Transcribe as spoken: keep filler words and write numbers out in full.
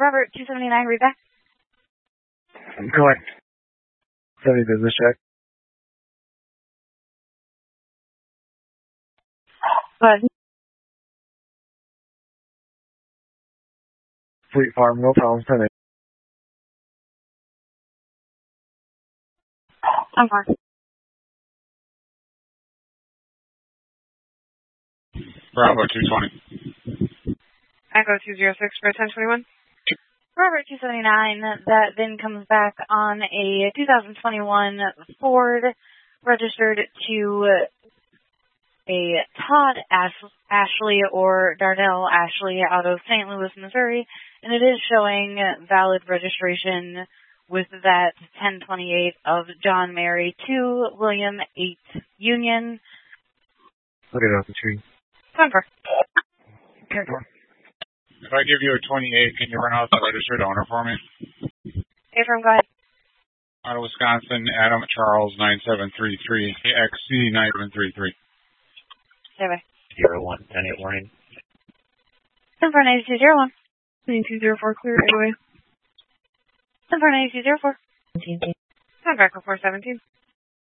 Robert, two seventy-nine, read back. Correct. Heavy business check. Go ahead. Fleet Farm, no problem, ten eight. I'm fine. Bravo two twenty. Echo two zero six for ten twenty-one. Robert, two seventy-nine, that then comes back on a two thousand twenty-one Ford registered to a Todd Ash- Ashley or Darnell Ashley out of Saint Louis, Missouri, and it is showing valid registration with that ten twenty-eight of John Mary two, William eight, Union. Look it off the tree. Time for. ten four. If I give you a twenty-eight, can you run out the registered owner for me? Abram, go ahead. Out of Wisconsin, Adam Charles nine seven three three, X C nine seven three three. Stay away. Zero one ten eight warning. ten four nine two zero one. nine two zero four clear, right away. ten four nine two zero four. Contact four seventeen.